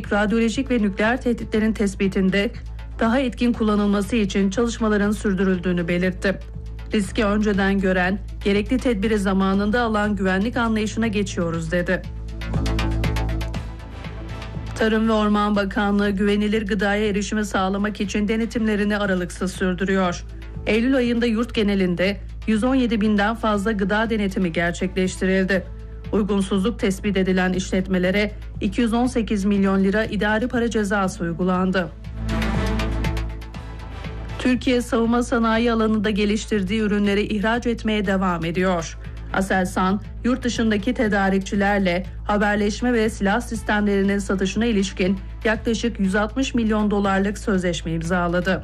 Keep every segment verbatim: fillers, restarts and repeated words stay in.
biyolojik, radyolojik ve nükleer tehditlerin tespitinde daha etkin kullanılması için çalışmaların sürdürüldüğünü belirtti. Riski önceden gören, gerekli tedbiri zamanında alan güvenlik anlayışına geçiyoruz dedi. Tarım ve Orman Bakanlığı güvenilir gıdaya erişimi sağlamak için denetimlerini aralıksız sürdürüyor. Eylül ayında yurt genelinde yüz on yedi binden fazla gıda denetimi gerçekleştirildi. Uygunsuzluk tespit edilen işletmelere iki yüz on sekiz milyon lira idari para cezası uygulandı. Türkiye savunma sanayi alanında geliştirdiği ürünleri ihraç etmeye devam ediyor. Aselsan, yurt dışındaki tedarikçilerle haberleşme ve silah sistemlerinin satışına ilişkin yaklaşık yüz altmış milyon dolarlık sözleşme imzaladı.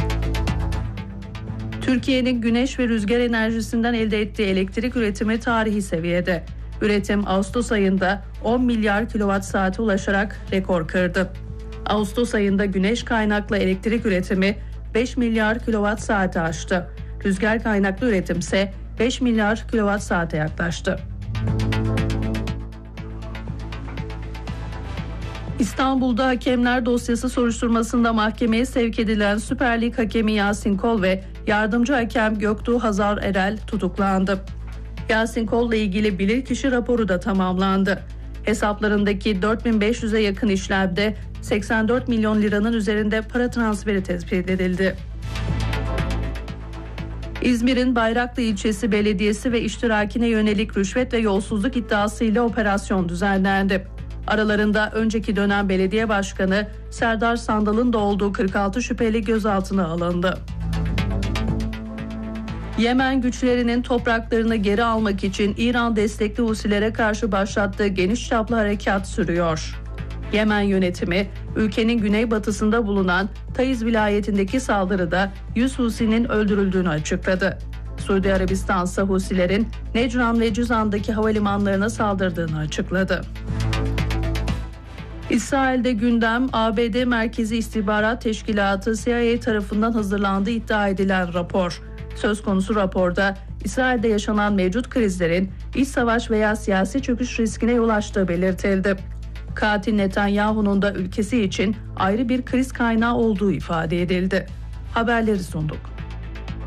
Türkiye'nin güneş ve rüzgar enerjisinden elde ettiği elektrik üretimi tarihi seviyede. Üretim Ağustos ayında on milyar kilowatt saate ulaşarak rekor kırdı. Ağustos ayında güneş kaynaklı elektrik üretimi beş milyar kilowatt saate aştı. Rüzgar kaynaklı üretim ise beş milyar kilowatt saate yaklaştı. İstanbul'da hakemler dosyası soruşturmasında mahkemeye sevk edilen Süper Lig hakemi Yasin Kol ve yardımcı hakem Göktuğ Hazar Erel tutuklandı. Yasin Kol'la ilgili bilirkişi raporu da tamamlandı. Hesaplarındaki dört bin beş yüze yakın işlemde seksen dört milyon liranın üzerinde para transferi tespit edildi. İzmir'in Bayraklı ilçesi belediyesi ve iştirakine yönelik rüşvet ve yolsuzluk iddiasıyla operasyon düzenlendi. Aralarında önceki dönem belediye başkanı Serdar Sandal'ın da olduğu kırk altı şüpheli gözaltına alındı. Yemen güçlerinin topraklarını geri almak için İran destekli Husilere karşı başlattığı geniş çaplı harekat sürüyor. Yemen yönetimi, ülkenin güneybatısında bulunan Taiz vilayetindeki saldırıda yüz Husi'nin öldürüldüğünü açıkladı. Suudi Arabistan ise Husilerin Necran ve Cüzan'daki havalimanlarına saldırdığını açıkladı. İsrail'de gündem A B D Merkezi İstihbarat Teşkilatı C I A tarafından hazırlandığı iddia edilen rapor. Söz konusu raporda İsrail'de yaşanan mevcut krizlerin iç savaş veya siyasi çöküş riskine yol açtığı belirtildi. Katil Netanyahu'nun da ülkesi için ayrı bir kriz kaynağı olduğu ifade edildi. Haberleri sunduk.